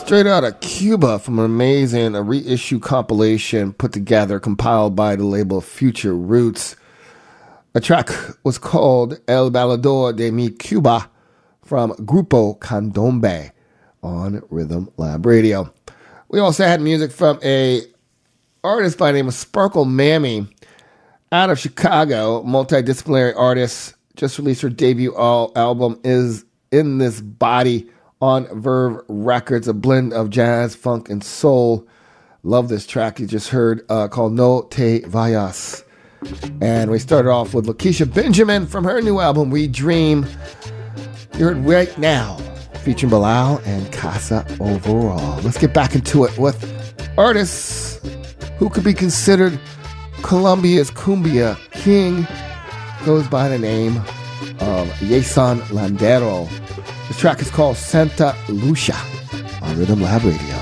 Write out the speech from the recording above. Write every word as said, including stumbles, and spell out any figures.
Straight out of Cuba from an amazing a reissue compilation put together, compiled by the label Future Roots. The track was called El Bailador de Mi Cuba from Grupo Candombe on Rhythm Lab Radio. We also had music from a artist by the name of Sparkle Mammy out of Chicago, multidisciplinary artist, just released her debut al- album Is In This Body on Verve Records, a blend of jazz, funk, and soul. Love this track you just heard uh, called No Te Vayas. And we started off with Lakeisha Benjamin from her new album, We Dream. You heard Right Now, featuring Bilal and Casa Overall. Let's get back into it with artists who could be considered Colombia's cumbia king. Goes by the name of Yason Landero. This track is called Santa Lucia on Rhythm Lab Radio.